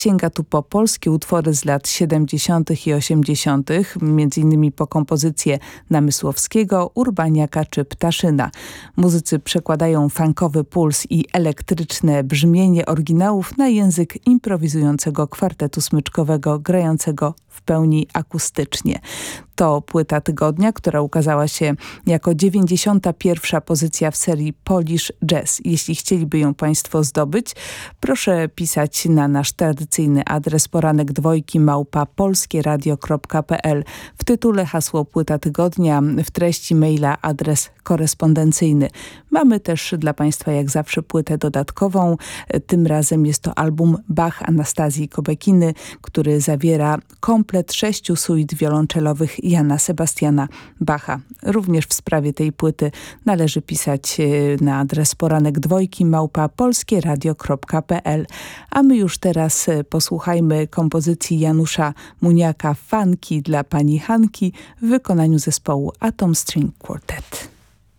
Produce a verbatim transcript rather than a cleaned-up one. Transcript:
Sięga tu po polskie utwory z lat siedemdziesiątych i osiemdziesiątych, między innymi po kompozycje Namysłowskiego, Urbaniaka czy Ptaszyna. Muzycy przekładają funkowy puls i elektryczne brzmienie oryginałów na język improwizującego kwartetu smyczkowego grającego w pełni akustycznie. To płyta tygodnia, która ukazała się jako dziewięćdziesiąta pierwsza pozycja w serii Polish Jazz. Jeśli chcieliby ją Państwo zdobyć, proszę pisać na nasz tradycyjny adres poranek dwojki małpa polskieradio kropka p l. W tytule hasło płyta tygodnia, w treści maila adres korespondencyjny. Mamy też dla Państwa jak zawsze płytę dodatkową. Tym razem jest to album Bach Anastazji Kobekiny, który zawiera komplet sześciu suit wiolonczelowych Jana Sebastiana Bacha. Również w sprawie tej płyty należy pisać na adres poranek dwojki małpa polskieradio kropka p l. A my już teraz posłuchajmy kompozycji Janusza Muniaka Funky dla pani Hanki w wykonaniu zespołu Atom String Quartet.